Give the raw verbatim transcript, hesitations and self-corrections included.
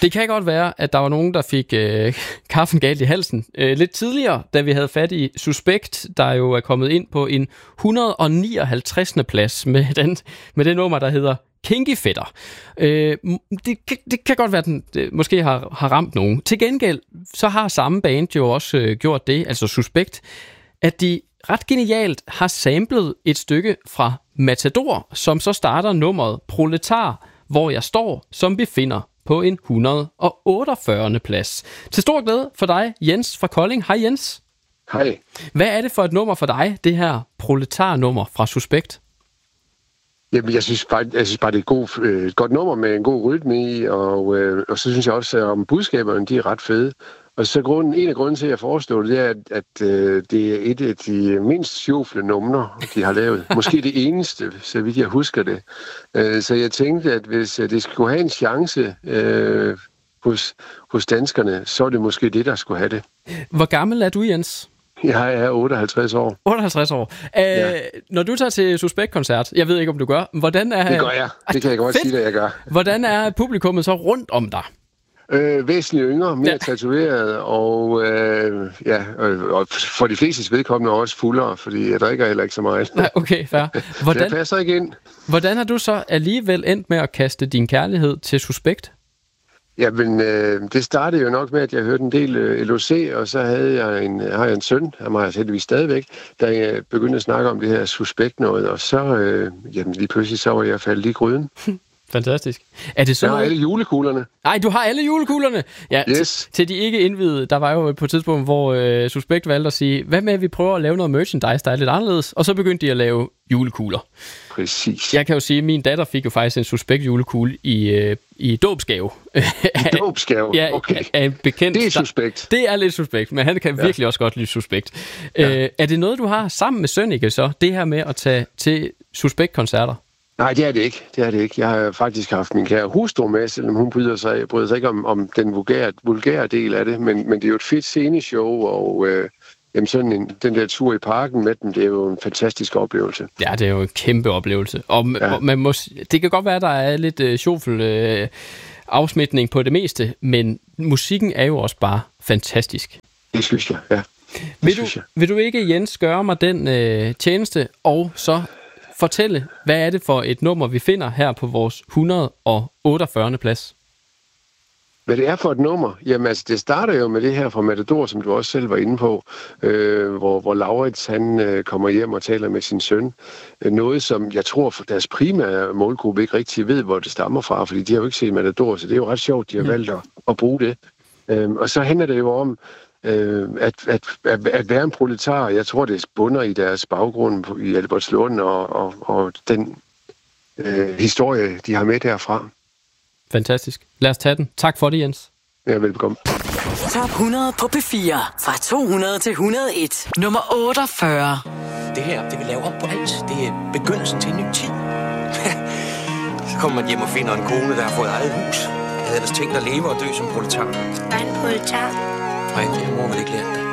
Det kan godt være, at der var nogen, der fik øh, kaffen galt i halsen øh, lidt tidligere, da vi havde fat i Suspekt, der jo er kommet ind på en et hundrede og nioghalvtreds plads med, den, med det nummer, der hedder Kinky Fætter. Øh, det, det kan godt være, at den øh, måske har, har ramt nogen. Til gengæld, så har samme band jo også øh, gjort det, altså Suspekt, at de ret genialt har samlet et stykke fra Matador, som så starter nummeret Proletar, hvor jeg står, som vi finder på en et hundrede og otteogfyrre plads. Til stor glæde for dig, Jens fra Kolding. Hej Jens. Hej. Hvad er det for et nummer for dig, det her Proletar-nummer fra Suspekt? Jamen, jeg synes bare, jeg synes bare det er et, god, øh, et godt nummer med en god rytme i, og, øh, og så synes jeg også, at om budskaberne, de er ret fede. Og så grunden, en af grunden til, at jeg foreslår det, det er, at, at øh, det er et af de mindst sjofle numre, de har lavet. Måske det eneste, så vidt jeg husker det. Øh, så jeg tænkte, at hvis det skulle have en chance øh, hos, hos danskerne, så er det måske det, der skulle have det. Hvor gammel er du, Jens? Jeg er otteoghalvtreds år. otteoghalvtreds år. Æh, ja. Når du tager til Suspekt-koncert, jeg ved ikke, om du gør, hvordan er... Det gør jeg. Det kan jeg godt sige, at jeg gør. Hvordan er publikummet så rundt om dig? Øh, væsentligt yngre, mere ja. tatoveret, og, øh, ja, og for de flestes vedkommende også fuldere, fordi jeg drikker heller ikke så meget. Nej, okay, fair. Hvordan, det passer ikke ind. Hvordan har du så alligevel endt med at kaste din kærlighed til Suspekt? Jamen, øh, det startede jo nok med, at jeg hørte en del øh, L O C, og så havde jeg en, har jeg en søn, han har jeg heldigvis stadigvæk, da jeg begyndte at snakke om det her Suspekt noget, og så, øh, jamen lige pludselig, så var jeg faldet i gryden. Fantastisk. Er det så jeg har noget... alle julekuglerne. Nej, du har alle julekuglerne. Ja, yes. Til, til de ikke indvidede, der var jo på et tidspunkt, hvor øh, Suspekt valgte at sige, hvad med, at vi prøver at lave noget merchandise, der er lidt anderledes, og så begyndte de at lave julekugler. Præcis. Jeg kan jo sige, at min datter fik jo faktisk en Suspekt julekugle i, øh, i dåbsgave. I dåbsgave? Ja, okay. Af en bekendt, det er Suspekt. Der, det er lidt Suspekt, men han kan ja. virkelig også godt lide Suspekt. Ja. Øh, er det noget, du har sammen med Sønneke så, det her med at tage til Suspekt-koncerter? Nej, det er det ikke. Det er det ikke. Jeg har faktisk haft min kære hustru med, selvom hun bryder sig, bryder sig ikke om, om den vulgære, vulgære del af det, men, men det er jo et fedt sceneshow, og øh, jamen sådan en, den der tur i parken med dem, det er jo en fantastisk oplevelse. Ja, det er jo en kæmpe oplevelse. Og ja. man må, det kan godt være, at der er lidt øh, sjovfuld øh, afsmitning på det meste, men musikken er jo også bare fantastisk. Det synes jeg, ja. Vil du, vil du ikke, Jens, gøre mig den øh, tjeneste, og så fortælle, hvad er det for et nummer, vi finder her på vores et hundrede og otteogfyrre plads? Hvad det er for et nummer? Jamen altså, det starter jo med det her fra Matador, som du også selv var inde på, øh, hvor, hvor Laurits, han øh, kommer hjem og taler med sin søn. Noget, som jeg tror, for deres primære målgruppe ikke rigtig ved, hvor det stammer fra, fordi de har jo ikke set Matador, så det er jo ret sjovt, de har valgt at, at bruge det. Øh, og så handler det jo om, Øh, at, at, at, at være en proletar, jeg tror, det bunder i deres baggrund i Albertslund og, og, og den øh, historie, de har med derfra. Fantastisk. Lad os tage den. Tak for det, Jens. Ja, velbekomme. Top hundrede på P fire. Fra to hundrede til et hundrede og en. Nummer otteogfyrre. Det her, det vil lave om på alt. Det er begyndelsen til en ny tid. Så kommer man hjem og finder en kone, der har fået eget hus. Jeg havde ellers tænkt at leve og dø som proletar. Hvad er en proletar? Nej, det har mor vel ikke lært dig.